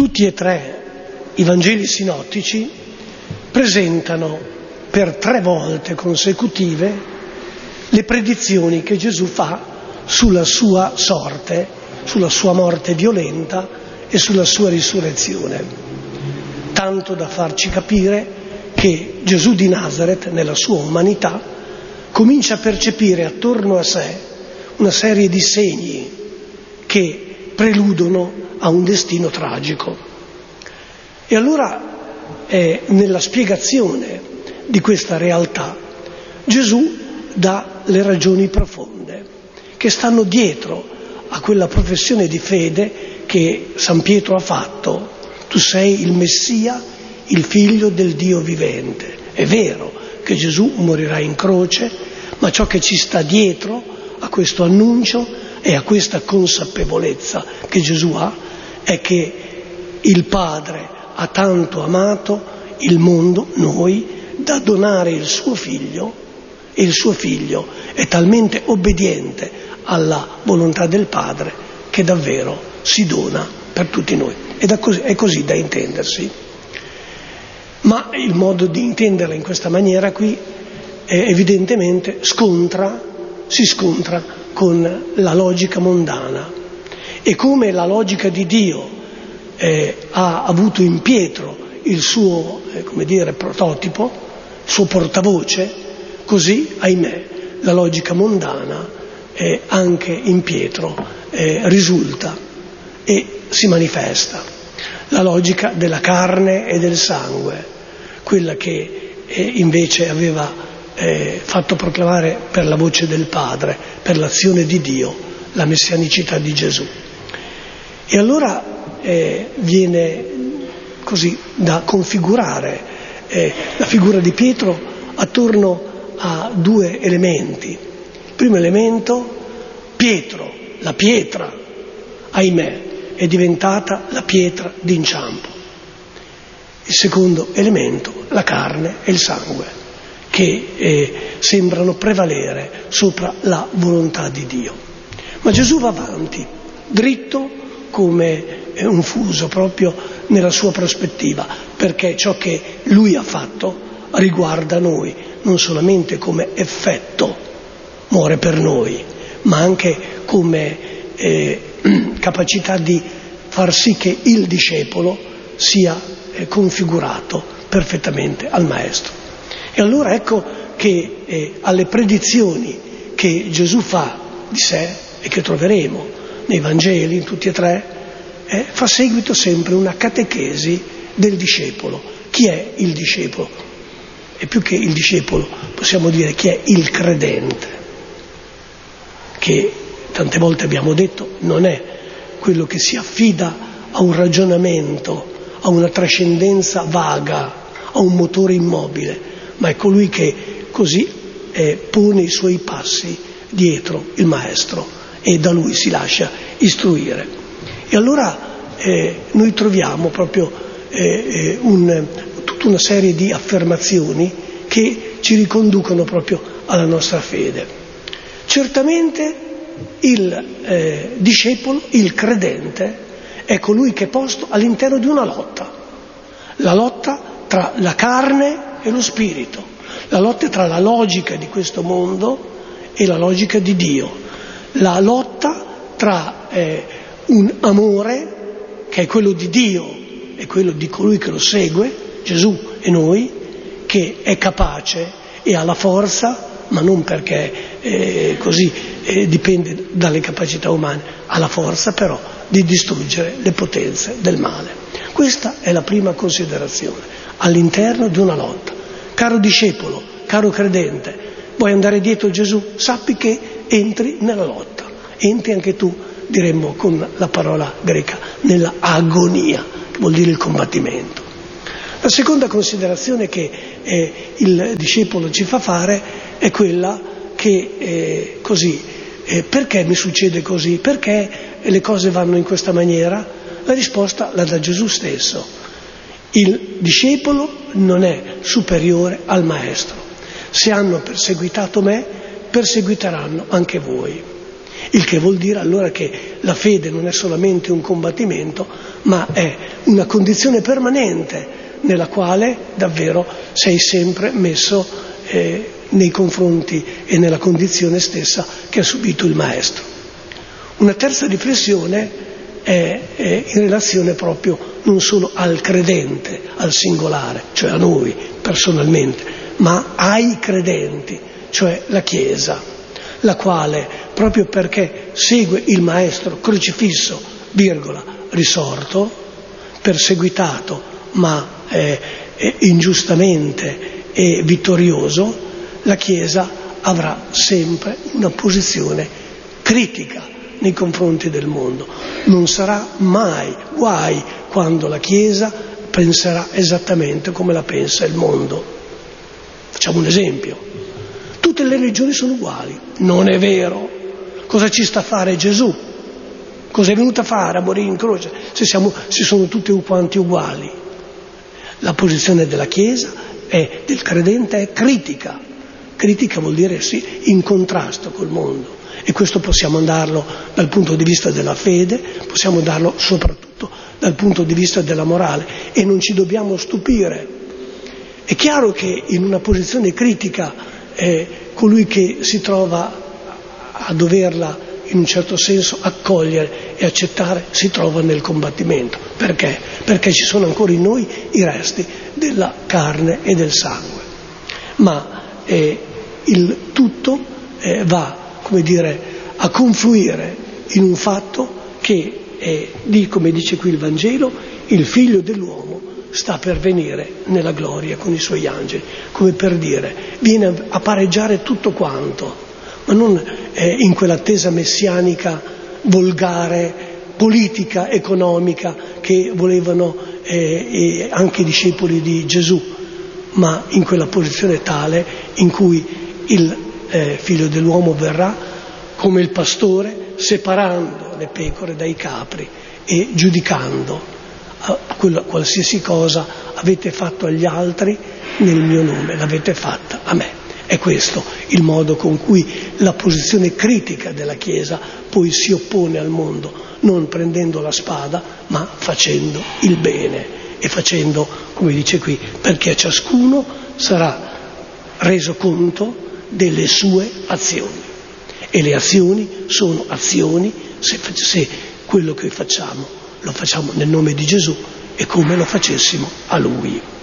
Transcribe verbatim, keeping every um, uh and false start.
Tutti e tre i Vangeli sinottici presentano per tre volte consecutive le predizioni che Gesù fa sulla sua sorte, sulla sua morte violenta e sulla sua risurrezione, tanto da farci capire che Gesù di Nazaret, nella sua umanità, comincia a percepire attorno a sé una serie di segni che preludono a un destino tragico. E allora, eh, nella spiegazione di questa realtà, Gesù dà le ragioni profonde che stanno dietro a quella professione di fede che San Pietro ha fatto: tu sei il Messia, il figlio del Dio vivente. È vero che Gesù morirà in croce, ma ciò che ci sta dietro a questo annuncio e a questa consapevolezza che Gesù ha è che il Padre ha tanto amato il mondo, noi, da donare il suo figlio, e il suo figlio è talmente obbediente alla volontà del Padre che davvero si dona per tutti noi. Ed è così, è così da intendersi. Ma il modo di intenderla in questa maniera qui è evidentemente scontra, si scontra con la logica mondana. E come la logica di Dio eh, ha avuto in Pietro il suo, eh, come dire, prototipo, il suo portavoce, così, ahimè, la logica mondana eh, anche in Pietro eh, risulta e si manifesta. La logica della carne e del sangue, quella che eh, invece aveva eh, fatto proclamare per la voce del Padre, per l'azione di Dio, la messianicità di Gesù. E allora eh, viene così da configurare eh, la figura di Pietro attorno a due elementi. Il primo elemento, Pietro, la pietra, ahimè, è diventata la pietra d'inciampo. Il secondo elemento, la carne e il sangue, che eh, sembrano prevalere sopra la volontà di Dio. Ma Gesù va avanti, dritto come un fuso proprio nella sua prospettiva, perché ciò che lui ha fatto riguarda noi, non solamente come effetto, muore per noi, ma anche come eh, capacità di far sì che il discepolo sia eh, configurato perfettamente al Maestro. E allora ecco che eh, alle predizioni che Gesù fa di sé e che troveremo nei Vangeli, in tutti e tre, eh, fa seguito sempre una catechesi del discepolo. Chi è il discepolo? E più che il discepolo possiamo dire chi è il credente, che tante volte abbiamo detto non è quello che si affida a un ragionamento, a una trascendenza vaga, a un motore immobile, ma è colui che così eh, pone i suoi passi dietro il Maestro e da lui si lascia istruire. E allora eh, noi troviamo proprio eh, un, tutta una serie di affermazioni che ci riconducono proprio alla nostra fede. Certamente il eh, discepolo, il credente, è colui che è posto all'interno di una lotta, la lotta tra la carne e lo spirito, la lotta tra la logica di questo mondo e la logica di Dio, la lotta tra eh, un amore che è quello di Dio e quello di colui che lo segue, Gesù e noi, che è capace e ha la forza, ma non perché eh, così eh, dipende dalle capacità umane, ha la forza però di distruggere le potenze del male. Questa è la prima considerazione, all'interno di una lotta. Caro discepolo, caro credente, vuoi andare dietro Gesù? Sappi che entri nella lotta, entri anche tu, diremmo con la parola greca, nella agonia, che vuol dire il combattimento. La seconda considerazione che eh, il discepolo ci fa fare è quella che eh, così, eh, perché mi succede così? Perché le cose vanno in questa maniera? La risposta la dà Gesù stesso. Il discepolo non è superiore al Maestro. Se hanno perseguitato me, perseguiteranno anche voi. Il che vuol dire allora che la fede non è solamente un combattimento, ma è una condizione permanente nella quale davvero sei sempre messo eh, nei confronti e nella condizione stessa che ha subito il Maestro. Una terza riflessione è, è in relazione proprio non solo al credente, al singolare, cioè a noi personalmente, ma ai credenti, cioè la Chiesa, la quale, proprio perché segue il Maestro crocifisso, virgola, risorto, perseguitato, ma eh, eh, ingiustamente e vittorioso, la Chiesa avrà sempre una posizione critica nei confronti del mondo. Non sarà mai guai quando la Chiesa penserà esattamente come la pensa il mondo. Facciamo un esempio. Tutte le religioni sono uguali. Non è vero. Cosa ci sta a fare Gesù? Cosa è venuto a fare a morire in croce se, siamo, se sono tutti quanti uguali? La posizione della Chiesa e del credente è critica. Critica vuol dire sì, in contrasto col mondo. E questo possiamo darlo dal punto di vista della fede, possiamo darlo soprattutto dal punto di vista della morale, e non ci dobbiamo stupire. È chiaro che in una posizione critica eh, colui che si trova a doverla in un certo senso accogliere e accettare si trova nel combattimento. Perché? Perché ci sono ancora in noi i resti della carne e del sangue. Ma eh, il tutto eh, va, come dire, a confluire in un fatto che, eh, di, come dice qui il Vangelo, il Figlio dell'uomo sta per venire nella gloria con i suoi angeli, come per dire, viene a pareggiare tutto quanto, ma non eh, in quell'attesa messianica volgare, politica, economica che volevano eh, anche i discepoli di Gesù, ma in quella posizione tale in cui il eh, Figlio dell'uomo verrà come il pastore, separando le pecore dai capri e giudicando quella, qualsiasi cosa avete fatto agli altri nel mio nome, l'avete fatta a me. È questo il modo con cui la posizione critica della Chiesa poi si oppone al mondo, non prendendo la spada, ma facendo il bene e facendo, come dice qui, perché ciascuno sarà reso conto delle sue azioni. E le azioni sono azioni se, se quello che facciamo lo facciamo nel nome di Gesù e come lo facessimo a Lui.